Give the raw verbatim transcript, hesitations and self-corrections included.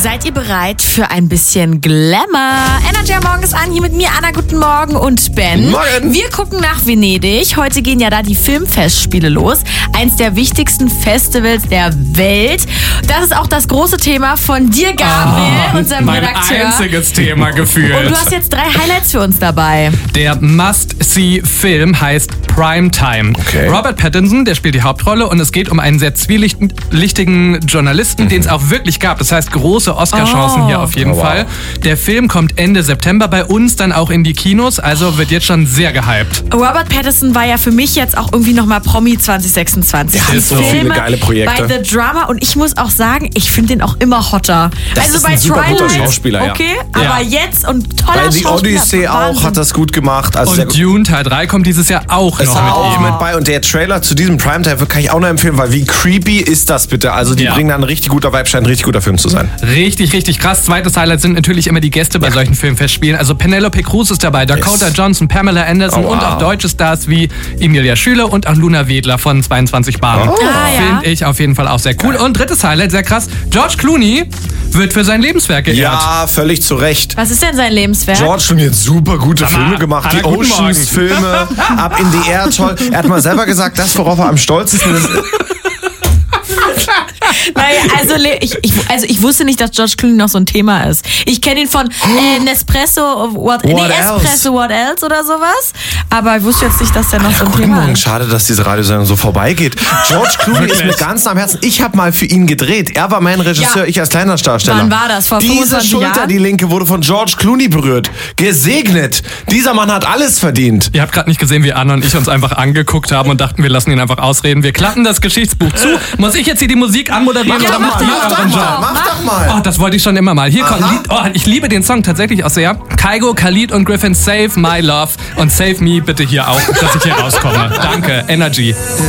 Seid ihr bereit für ein bisschen Glamour? Energy am Morgen ist an, hier mit mir Anna, guten Morgen und Ben. Morgen. Wir gucken nach Venedig. Heute gehen ja da die Filmfestspiele los. Eins der wichtigsten Festivals der Welt. Das ist auch das große Thema von dir, Gabriel, Oh, unserem mein Redakteur. einziges Thema gefühlt. Und du hast jetzt drei Highlights für uns dabei. Der Must-See-Film heißt Primetime. Okay. Robert Pattinson, der spielt die Hauptrolle und es geht um einen sehr zwielichtigen Journalisten, mhm. den es auch wirklich gab. Das heißt, große Oscar-Chancen Oh. hier auf jeden Oh, wow. Fall. Der Film kommt Ende September bei uns dann auch in die Kinos, also wird jetzt schon sehr gehypt. Robert Pattinson war ja für mich jetzt auch irgendwie nochmal Promi zwanzig sechsundzwanzig. Der hat Die so viele Filme geile Projekte. Bei The Drama und ich muss auch sagen, ich finde den auch immer hotter. Das also ist bei ein super guter Twilight, Schauspieler, ja. okay, Ja. aber jetzt und toller Bei The Schauspieler. Odyssey auch Wahnsinn. hat das gut gemacht. Also sehr Und gut. Dune Teil drei kommt dieses Jahr auch Ist noch mit auch ihm. mit bei und der Trailer zu diesem Primetime kann ich auch noch empfehlen, weil wie creepy ist das bitte? Also die Ja. bringen da ein richtig guter Vibe, scheint ein richtig guter Film zu sein. Richtig, richtig krass. Zweites Highlight sind natürlich immer die Gäste bei solchen Filmfestspielen. Also Penelope Cruz ist dabei, Dakota Yes. Johnson, Pamela Anderson Oh, wow. und auch deutsche Stars wie Emilia Schüler und auch Luna Wedler von zweiundzwanzig Bar. Oh. Ah, ja. Finde ich auf jeden Fall auch sehr cool. Und drittes Highlight, sehr krass, George Clooney wird für sein Lebenswerk geehrt. Ja, völlig zu Recht. Was ist denn sein Lebenswerk? George Clooney hat super gute Sag mal, Filme gemacht. Anna, Die guten Morgen. Oceans-Filme, Up in the Air, toll. Er hat mal selber gesagt, das, worauf er am stolzesten ist. Naja, also, le- ich, ich, also ich wusste nicht, dass George Clooney noch so ein Thema ist. Ich kenne ihn von äh, Nespresso, what, What nee, else? Espresso, what else oder sowas. Aber ich wusste jetzt nicht, dass der noch so ein Guten Thema Morgen, ist. schade, dass diese Radiosendung so vorbeigeht. George Clooney ist mir ganz am Herzen. Ich habe mal für ihn gedreht. Er war mein Regisseur, Ja. ich als kleiner Darsteller. Wann war das? Vor Diese fünfundzwanzig Schulter, Jahren? die linke, wurde von George Clooney berührt. Gesegnet. Dieser Mann hat alles verdient. Ihr habt gerade nicht gesehen, wie Anna und ich uns einfach angeguckt haben und dachten, wir lassen ihn einfach ausreden. Wir klappen das Geschichtsbuch zu. Muss ich jetzt hier die Musik anmoderieren Ja, oder mach macht ihr doch, euren mach Job? doch. Mach doch mal. Oh, das wollte ich schon immer mal. Hier kommt Aha. Lied. Oh, ich liebe den Song tatsächlich auch sehr. Kygo, Khalid und Griffin, Save My Love und Save Me bitte hier auch, dass ich hier rauskomme. Danke, Energy.